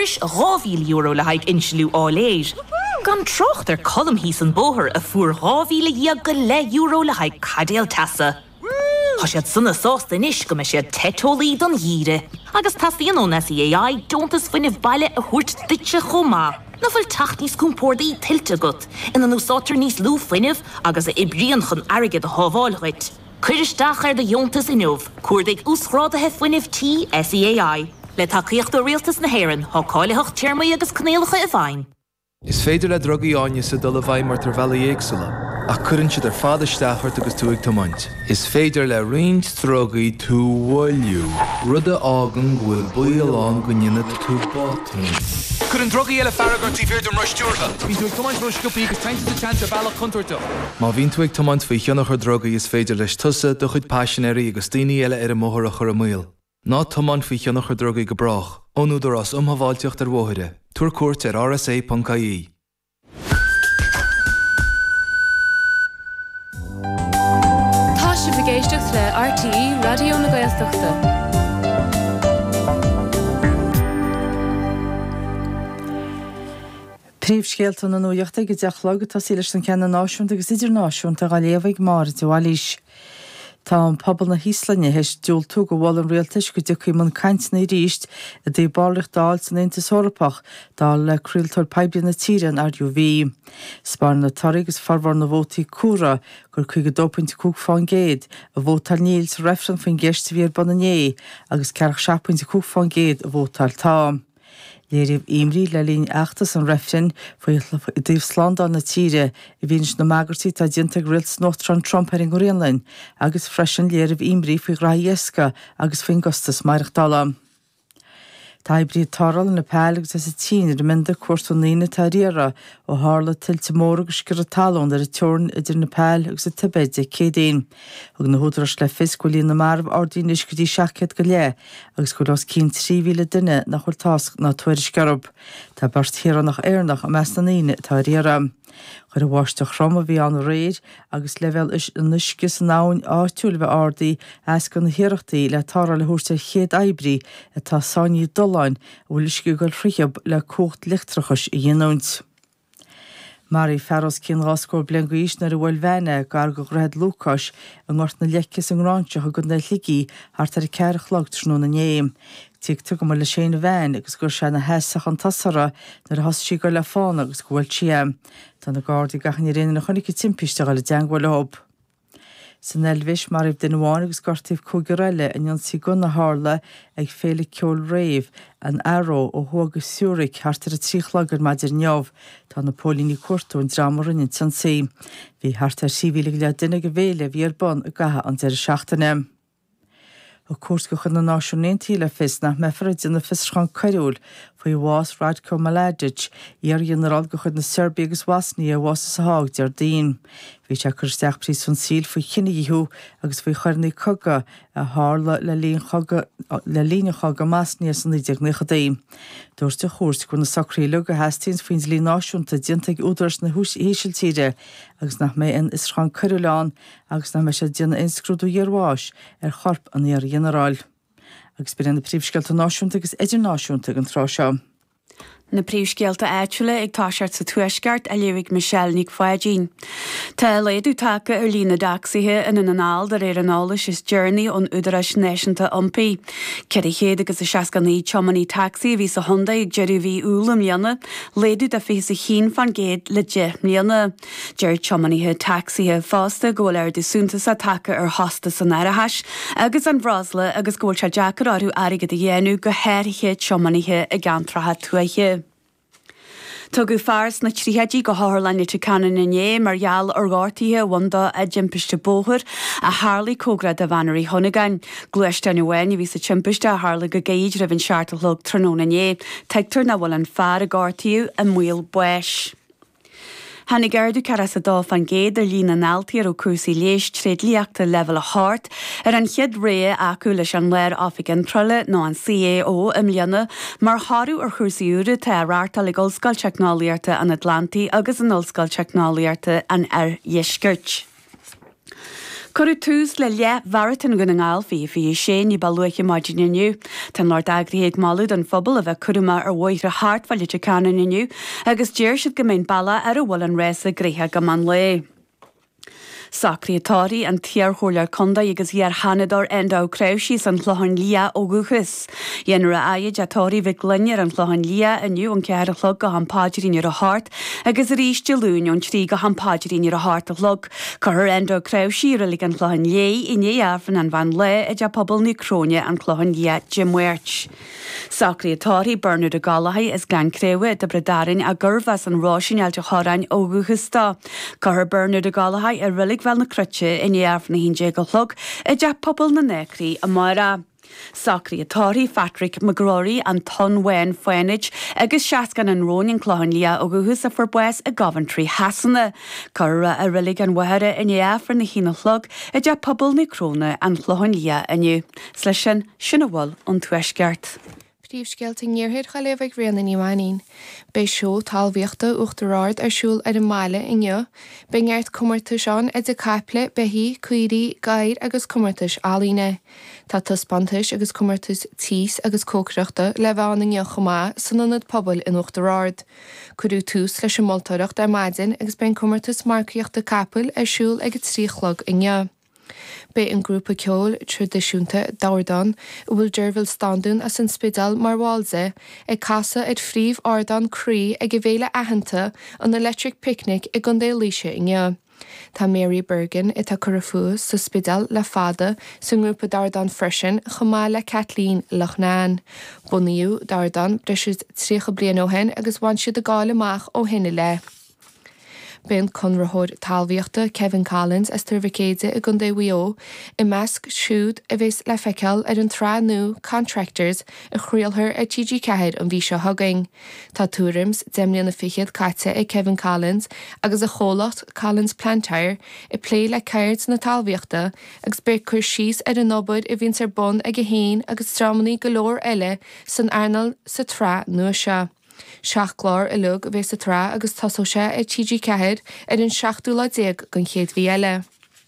Curish €2,000 le haig inslú áléir. Gan trocht colm hís an bóthir a fuair €2,000 le haig cadéal tasa. Tá siad sunna sásta inis go me siad tetólaí don híre. Agus tasaíon ón SEAI dontas fuineh baile a thuirt duitse chomá. Na fuil tacht níos cúmpórdaí tiltte gut, ina nó sátar níos lú fuineh agus a ibríon chun airgid a hábháilchuit. Cuiris dachar de jontas inmh, cuairdaigh úsrádathe fuineh tí SEAI. Le tacaíocht do rialtas na hÉireann, há cáileach tíirmaí agus cnéalacha a bhain. Is féidir le drogaí áine sa dul a bhaid mar tar bhela éagsúla, ach cuireann siad ar fada steachart agus tú ag tomaint. Is féidir le riint drogaí tú bhfuilú, rud a ágan bhfuil buíoláin go nionad tú bátaín. Cuireann drogaí eile faragart í bhíir ruistúrtha. Bhín tú ag tomaint ruisciúpaí agus tainte sa teanta bailach conúirta. Má bhín tú ag tomaint faoi cheannachar drogaí is féidir leis tusa do chuid passionéirí agus daoine eile ar a móthar a chur a míl. Ná tomaint faoi cheannachar drogaí go brach, ónúdar as umhaváilteocht ar bmhóithire. Tuair cuairt ar rsa.ie. Tá sibh géisteach le RTE Radio na Gaeltachta. Príomhscéalta na nuaachta go deachlog tá sí leis an ceanna náisiúnta agus idir náisiúnta a léamhaigh mar deáilís. Tá an pobl na híslanne heis dúil tú go bhil an réaltais go dtí man caint na ríist a dé bálacht dáil san Intas Eorpach dá le críaltar peibli na tíran RUV. Spáir na tarí agus farhar na bhótaí cúra gur chuig go 2.5 a bhótal níl sa refran faoin gceist bhíar banané agus cearch 7.5 a bhótal tá. Léirih imrí le lín achtas an refrin faoi díobh slándáil na tíre I bhíonn na magartí tá dianta grills nótran Trump ar an Gréonlainn agus freisin léirih imrí faoi Ghraíesca agus faoin gostas Maireachtála. Tá bríad taral na pealagus as a tíine de minda cuairtú lína tá riara ó hála tiltte mór agus gur a talún ar a teorn idir na peal agus a tibéid a cédaon. Ag na húdras le fiscúlí na marb ardí níos go dtí 7 go le agus go las cín 3,000 duine nach chuil tasc na tuairis garab. Tá bart híar nach éarnach a meas na líine tá riara. Chuir a bháisteach rom a bhí an réir agus level is nuisgus náin áitiúil bheith ardaí as go na hiireachtaí le tára le thuirte chéad eibrí atá sáinní doláin a bhfuil isci goil fricheab le cócht lichtrachas I dhéanúint. Marí Ferros cín ráscóir blian go ísnar a bhfuil bheine gar go réad Lúcas an ort na leichas an ránteach a go na ligií hart ar a ceirech lagt snú na néim. Tíag tu go mar le séna bhein agus gur se na heasach an tasara nar a hasí go le fáin agus go bhfuil tíam. Tá na gádaí gachan I réine na chonig timpiste le deanghfuil ob. San elvis mar ib den bháin agus gortaíh cúgarile in an sí gun na hála ag féle ceol réimh an Arrow ó thuagus Zurich hart ar a tríchlagur maidir neamh tá na pólíní cuartú an dramarin in Tennessee. Bhí hart ar 7,000 le duine go bhéile bhí ar bon a gatha an deir 7. A cuas go chun na náisiúnéntí le fis nach mefarad in na fischan caiúil faoi bhás Radko Mladic ar general go chud na Serbia agus Wasní a bhás sa hág dear daon. Bhí te chusteach prís fan síl faoi chinnaíthú agus faoi chuirnaí coga a hála le líne chaga Masní san 19 Dúirte chóst go na sacríú go heistíns faoin lí náisiúnta dianta údars na hús héisiiltíre agus nach mé in ischan Coriúláin agus na me sé dianna inscrúdú dhearháis ar chorp an ar general. Agus bíonn na príomhscealta náisiúnta agus idirnáisiúnta an trá seo. Na príomhscéalta éitiúla ag táseart sa tuaisceart a léirigh Michelle Nic Fáidín. Tá léadú take ar lína dasaithe in an anáil ar an álas is Journey ón údarais náisiúnta iompaí. Ceir chéad agus a 69 Chomany taxi bhí sa Honda ag deireadh bhí úla mliana, léadú de fé sa chin fan géad le 10 mliana. Deir Chomaníthe taxithe fásta ggóil ar dosúnta sa take ar hosta san airithais, agus an bhrásla agus ggóil se deacar áú airigad a dhéanú go háirithe Chomaníthe a gantratha tuaithe. Tá go fearras na tríheadí go háthlanne te canan inné margheall ar gáirtíthe wanda a jimpiste bóthir a Harlaí cógrad a bhanarí Honagain. Gluiste na bhain bhí sa timpiste a Harlaí go géid ra bhín seartalog tróna inné, teagtar na bhfuil an fear a gáirtíú a muil buis. Hannig gerdú cara sa dá fan géad ar lína náltíar ó cúsaí léis tréad líachta level a hart ar an chiad ré acu leis an léir áfigan trolle nó an CAO im liana mar háú ar chúsaíúre tá ráirtal ag ollscoil teicnálaíarta an Atlantaí agus an ollscoil teicnálaíarta an ar dhiiscirt. Corú tús le bharatan go ngáil fi sé ní balúiche maidin inniu, Tá Lord Agrihéad malú an phobal a bheith curuma ar bhaithre hartfáile te canan inniu, agus déir siad go mbeidh balla ar a bhfuil an réasa gríthe go man le. Sacríatáí an tíarthóir conda agus dhear hanador endá crausí san chluhan lia óguchas. Dhéanra aid atáí bheith glunnear an chluhan lia aniu an cearachlog go hampáidirín ar a hart, agus a ríiste lún an trí go hampáidirín ar a hart a chlog. Chur endá crausí rilig an chluhan lé iné arfan an bhain le a pobal ní cróne an chluhan lia Jim Welch. Sacríatáí Bernard a Galahai is gan crewe de bredarin a gurvas an ráisinealte chorain óguchas tá. Chur Bernard a Galahai a rilig fel na crutche in éarf na hín go chlog a de pobl na necrí a mara. Sacríatáí Patrick McGrory an ton wen foiinid agus seacan an rónin chluhan lia óguchas a forbues a Coventry hasanna. Chura a rilig an wahere in éarfar na hína chlog a de pobl na cróna an chluhan lia aniu. Sleisin sinna bhil an tuaisceart. Príomhscéalta níorthaid chaléamh rian na níomhaín. Bei seo talmhaíochta uachtarráid arsúil ar an máile inneo, be ngeart cumartais an a capla behí, cuirí, gair agus cumartais álíne. Tá tuspantais agus cumartais tíos agus cócreachta le bheán inneo chumá sananad pobl in uachtarráid. Curú tús leis an moltúireacht ar maidin agus ben cumartais marcaíochta capal arsúil ag tríchlog inneo. Bei an grúpa ceol tradiisiúnta dáirdan bhfuil deirfil standún as an spidal mar bháilse ag casa ag phríomh ardan crí ag bhéile aitheanta an electric picnic ag an déilíise inneo. Tá Mary Bergen tá curafú sa spidal le fada san grúpa dáirdan freisin chumá le Kathleen Lochnán. Buníú dáirdan breisiid trícha blian ó hen agus bhain siad a gáil amach ó hinine le. Ben conrathóir talmhaíochta Kevin Collins as turvicéide a gundé WO I measc siúd a bhés le feiceáil ar an tránú contractors a chrialthir a TG Cehead an bhí seo thugaing. Tá túrims deimlíon na fichiad caite ag Kevin Collins agus a cholacht Collins Plantyre I plé le ceirt na talmhaíochta agus beir chuir síos ar an nobud I bhíonn ar bon ag a héin agus strámaní golóir eile san airnal sa trá nua seo. Seach glár I lug bhés a trá agus tasó sé ag TG Cehead ar an 7 gon chéad bhí eile.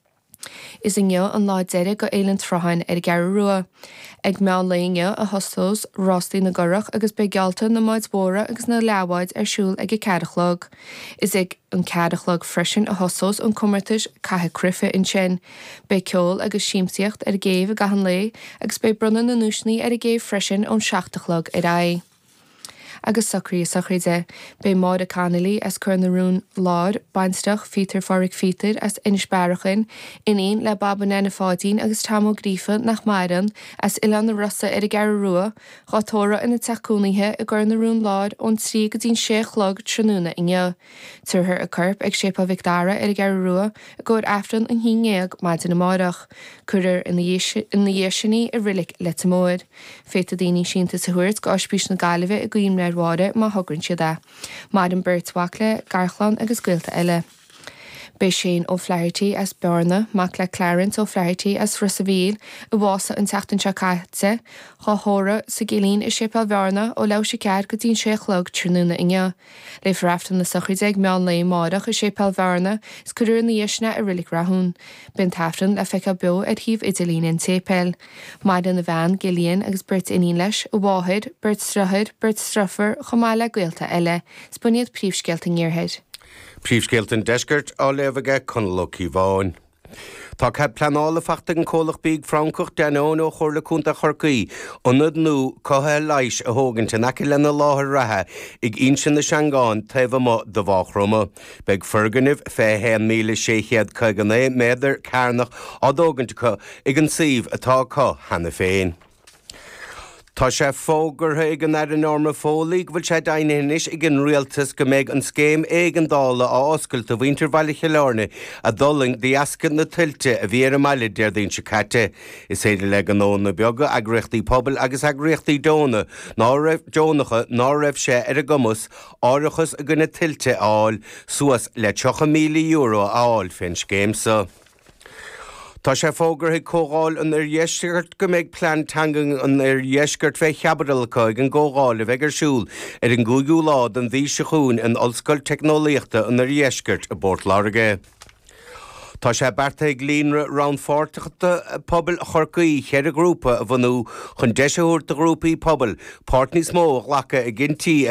Is inneo an lá deire go éileann trochain ar gar rua. Ag meán léinge a hostós Rostí na Gurach agus be gealta na maid bóra agus na leabhaid arsúil ag a ceadachlog. Is ag an ceadachlog freisin a hostós an cumartais cathe criffe in sin. Be ceol agus síimsíocht ar géimh a gahan lé agus be brunna na núisnaí ar a géimh freisin ón 7 ar ai. Agus sacríide, be mád a canalí as chur na rún lád, bainsteach fítar farric fítar as inisbearachin, iníon le baban na fádín agus tamó grífa nach maidan as ilan na rusa ar a gar rua, gátóra ina teachúnaithe a gur na rún lád ón trí go dín séchlog tróna inneo. Tuair a curp ag sépa Vicdara ar a gar rua a ggur aftan an híngéag maidan na mádach. Curir in na dhéisinaí a rilik letamóid. Féta daoine sínta sa thuirt go áspís na galibh a gcuim leirháide má thugann siad é. Maid an beirt wacle, garchlan agus gcuilta eile. Bei Shane O'Flaherty as Berna, mac le Clarence O'Flaherty as Russaville, a bhása an teachtain se caite, chóthóra sa gilín I sépal Berna ó leabh sé cead go dtín séchlog tróna inneo. Le fraftan na sochríide ag meán le mádach a sépal Berna is cuireann na dhéisina a rilik rathún. Ben taftan le feiceáil beo ar híomh Idirlín in tépel. Maid an na bhean gilíon agus beirt iníon leis, ó bháthid, beirt strafar, chomá le gaolta eile, spuniad príomhscéalta níorthaid. Príomhscéalta deisceart á leibhaige conlóí bháin. Tá cead planála fachta an cólach bíg Francach denón ó chorlaúnta chorcaí, onad nó cothe leis a thógannta naci lena láthir rathe ag insin na Seangáin taobh mo do bháchroma. Beg ferganibh fé 1,650 méadar cairnach á dógannta chu ag an suíomh atá có hena féin. Tá sé fógartha ag an ar an norma fólaigh bhfuil sé dainhéis ag an rialtas go méid an scéim ag an dála á oscailta bhaintear bhaile cheilárne a dulling di ascan na tuilte a bhí ar meile deir daon se caite. Is éidir le an óna beaga agriochtaí pobl agus agriochtaí dóna ná raibh Jónacha ná raibh sé ar a gomas áireachas a gona tuilte áil suas le €9,000,000 áil fin scéimsa. Tá sé fógartha cógáil an ar dhéisceart go méid plan tangan an ar dhéisceart fé cheabarilcha an ggógáil a bheith arsúil ar an gúgiú lád an bhí seachún an ollscoil technoliaachta an ar dhéisceart a Bort Láirge. Tá sé berta ag líonra round 40 pobl chorcaí cheir a grúpa a bhanú chun 10 úr de grúpaí pobl, Pártní smó lecha a gintí